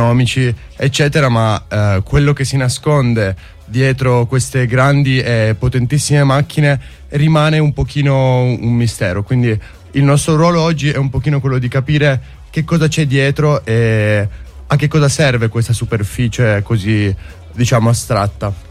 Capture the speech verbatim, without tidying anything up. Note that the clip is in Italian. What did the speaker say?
economici, eccetera, ma eh, quello che si nasconde dietro queste grandi e potentissime macchine rimane un pochino un mistero. Quindi il nostro ruolo oggi è un pochino quello di capire che cosa c'è dietro e a che cosa serve questa superficie così, diciamo, astratta.